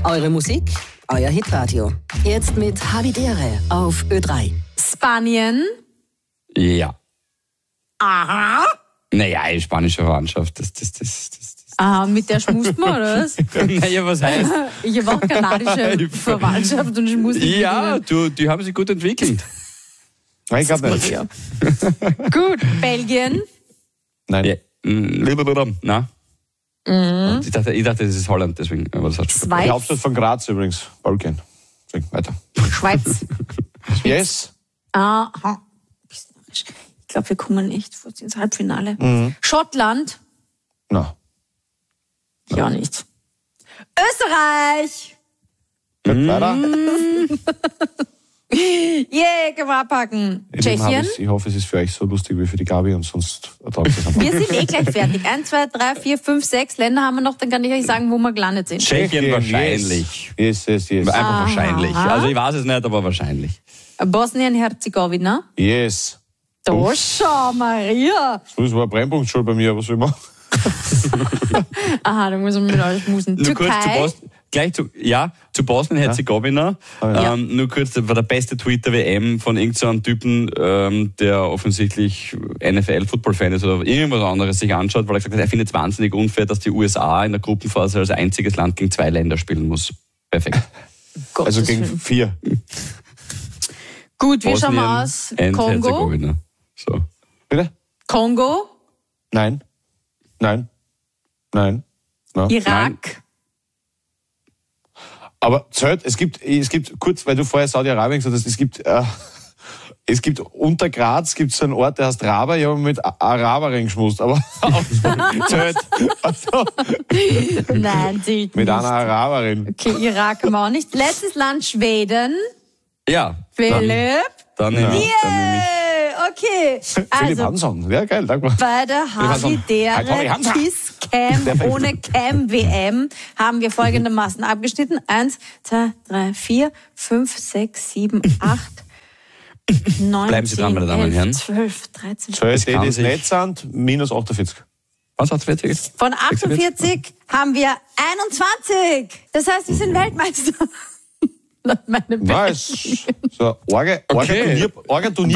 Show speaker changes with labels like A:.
A: Eure Musik, euer Hitradio. Jetzt mit Havidere auf Ö3.
B: Spanien.
C: Ja.
B: Aha.
C: Naja, spanische Verwandtschaft, das.
B: Ah, mit der schmust man, oder was?
C: Naja, was heißt?
B: Ich habe auch kanadische Verwandtschaft und schmust nicht.
C: Ja, die haben sich gut entwickelt.
D: Nein, ich glaube nicht.
B: Ja. Gut, Belgien.
D: Nein.
C: Ja. Na? Ich dachte, das ist Holland, deswegen. Aber das hat schon
B: Schweiz.
D: Die Hauptstadt von Graz übrigens. Balkan. Deswegen weiter.
B: Schweiz.
D: Yes.
B: Aha. Ich glaube, wir kommen nicht ins Halbfinale. Schottland.
D: Na.
B: Ja, nicht. Österreich.
D: Weiter.
B: Yeah, können wir abpacken. Tschechien.
D: Ich hoffe, es ist für euch so lustig wie für die Gabi und sonst ertragt es einfach.
B: Wir sind gleich fertig. 1, 2, 3, 4, 5, 6 Länder haben wir noch, dann kann ich euch sagen, wo wir gelandet sind.
C: Tschechien wahrscheinlich.
D: Yes.
C: Einfach wahrscheinlich. Also ich weiß es nicht, aber wahrscheinlich.
B: Bosnien-Herzegowina.
D: Yes.
B: Da schau, Maria.
D: Das war ein Brennpunkt schon bei mir, was soll ich machen?
B: Aha, da muss man mit euch musen.
C: Nur kurz
B: Türkei.
C: zu Bosnien-Herzegowina. Nur kurz, das war der beste Tweet der WM von irgendeinem Typen, der offensichtlich NFL-Football-Fan ist oder irgendwas anderes sich anschaut, weil er gesagt hat, er findet es wahnsinnig unfair, dass die USA in der Gruppenphase als einziges Land gegen 2 Länder spielen muss. Perfekt.
D: Also gegen 4.
B: Gut, wie schauen wir aus? Kongo?
C: Herzegowina. So.
D: Bitte?
B: Kongo?
D: Nein. No.
B: Irak?
C: Nein.
D: Aber zählt, es gibt kurz, weil du vorher Saudi-Arabien gesagt hast, es gibt unter Graz gibt's so einen Ort, der heißt Raba, ich habe mit Araberin geschmust, aber zählt. Also,
B: Nein, zählt
D: mit
B: nicht.
D: einer Araberin.
B: Okay, Irak haben wir auch nicht. Letztes Land, Schweden.
C: Ja.
B: Philipp?
C: Dann nehme ich.
B: Okay.
D: Philipp
B: Also,
D: Hansson, ja geil, danke mal.
B: bei der
D: Tommy
B: Havidere
D: Hansa.
B: Kiss Cam ohne Cam WM haben wir folgendermaßen abgeschnitten. 1, 2, 3, 4, 5, 6, 7, 8, 9,
C: Bleiben Sie dran, meine Damen und Herren.
B: 12, 13,
D: Zählt, die
C: kann
D: das
C: sich-
D: nicht sind, minus 48.
C: Was hat's fertig ist?
B: Von 48 haben wir 21. Das heißt, wir sind Weltmeister. Laut meinem
D: Nice. So, Orga-Turnier